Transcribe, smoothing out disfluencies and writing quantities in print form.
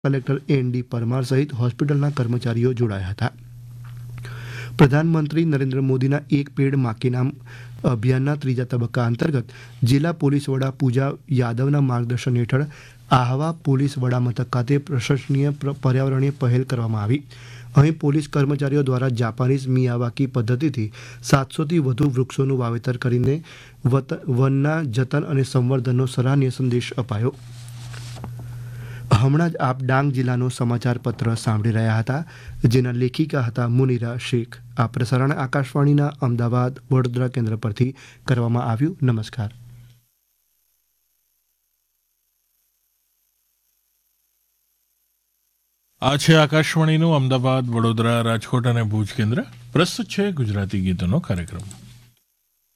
Collector એન.ડી. Parmar સહિત હોસ્પિટલના કર્મચારીઓ જોડાયા હતા. પ્રધાનમંત્રી નરેન્દ્ર મોદીના એક પેડ માં કે નામ અભિયાનના ત્રીજા તબક્કા અંતર્ગત જિલ્લા પોલીસ વડા પૂજા યાદવના માર્ગદર્શન હેઠળ આહવા પોલીસ વડા મથક ખાતે પ્રશંસનીય પર્યાવરણીય પહેલ કરવામાં આવી. અહીં પોલીસ કર્મચારીઓ દ્વારા જાપાનીઝ મિયાવાકી પદ્ધતિથી 700થી વધુ વૃક્ષોનું વાવેતર કરીને વનના જતન અને સંવર્ધનનો સરાહનીય સંદેશ અપાયો. હમણાં જ આપ ડાંગ જિલ્લાનો સમાચાર પત્ર સાંભળી રહ્યા હતા, જેના લેખિકા હતા મુનિરા શેખ. આ પ્રસારણ આકાશવાણીના અમદાવાદ વડોદરા કેન્દ્ર પરથી કરવામાં આવ્યું. નમસ્કાર. આ છે આકાશવાણીનું અમદાવાદ વડોદરા રાજકોટ અને ભુજ કેન્દ્ર. પ્રસ્તુત છે ગુજરાતી ગીતોનો કાર્યક્રમ.